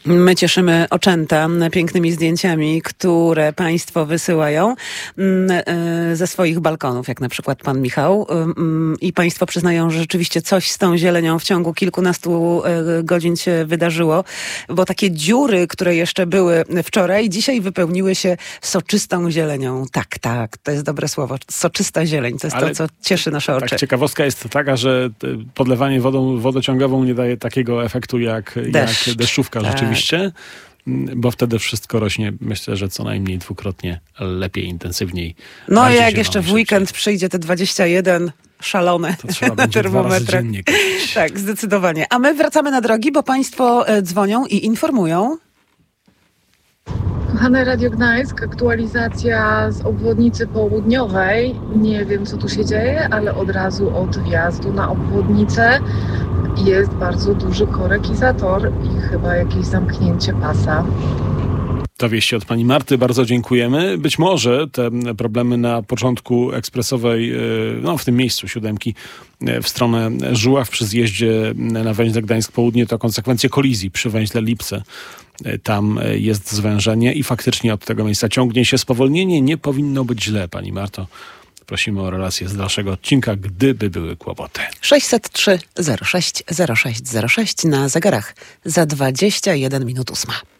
My cieszymy oczęta pięknymi zdjęciami, które państwo wysyłają ze swoich balkonów, jak na przykład pan Michał. I państwo przyznają, że rzeczywiście coś z tą zielenią w ciągu kilkunastu godzin się wydarzyło, bo takie dziury, które jeszcze były wczoraj, dzisiaj wypełniły się soczystą zielenią. Tak, to jest dobre słowo. Soczysta zieleń, to jest to, co cieszy nasze oczy. Tak, ciekawostka jest taka, że podlewanie wodą wodociągową nie daje takiego efektu jak deszczówka rzeczywiście, bo wtedy wszystko rośnie, myślę, że co najmniej dwukrotnie lepiej, intensywniej. No i jak jeszcze w weekend przyjdzie te 21 szalone to trzeba na termometrach. Tak, zdecydowanie. A my wracamy na drogi, bo państwo dzwonią i informują. Kochane Radio Gdańsk, aktualizacja z obwodnicy południowej. Nie wiem, co tu się dzieje, ale od razu od wjazdu na obwodnicę jest bardzo duży korek i zator i chyba jakieś zamknięcie pasa. To wieści od pani Marty, bardzo dziękujemy. Być może te problemy na początku ekspresowej, w tym miejscu siódemki w stronę Żuław przy zjeździe na węźle Gdańsk Południe to konsekwencje kolizji przy węźle Lipce. Tam jest zwężenie i faktycznie od tego miejsca ciągnie się spowolnienie. Nie powinno być źle, pani Marto. Prosimy o relację z dalszego odcinka, gdyby były kłopoty. 603 06 06 06 na zegarach za 21 minut 8.